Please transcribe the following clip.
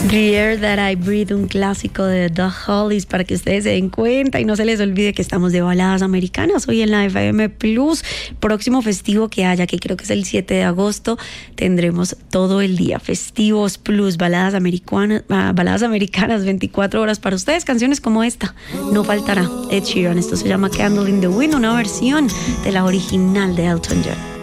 The Air That I Breathe, un clásico de The Hollies, para que ustedes se den cuenta y no se les olvide que estamos de baladas americanas hoy en la FM Plus. Próximo festivo que haya, que creo que es el 7 de agosto, tendremos todo el día Festivos Plus, baladas americanas 24 horas para ustedes. Canciones como esta, no faltará. Ed Sheeran, esto se llama Candle in the Wind, una versión de la original de Elton John.